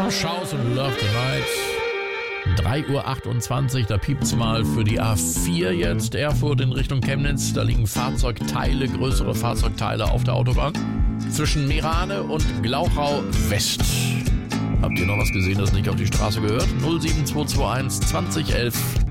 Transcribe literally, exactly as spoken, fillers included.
Beach House und Love Tonight. drei Uhr achtundzwanzig, da piept's mal für die A vier jetzt. Erfurt in Richtung Chemnitz. Da liegen Fahrzeugteile, größere Fahrzeugteile auf der Autobahn. Zwischen Meerane und Glauchau West. Habt ihr noch was gesehen, das nicht auf die Straße gehört? null sieben zwei zwei eins zwanzig elf